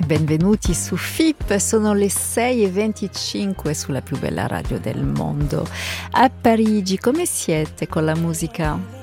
Benvenuti su FIP, sono le 6:25 sulla più bella radio del mondo. A Parigi, come siete con la musica?